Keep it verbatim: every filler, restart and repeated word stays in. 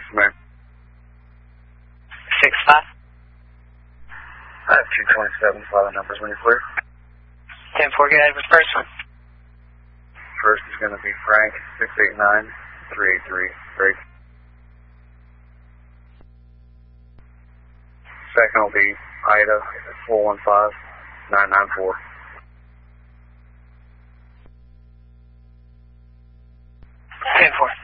six, man. Six five. I have two twenty-seven, follow the numbers when you're clear. ten four, go ahead with the first one. First is going to be Frank, six eight nine, three eight three, break. Second will be Ida, four one five, nine nine four. ten four.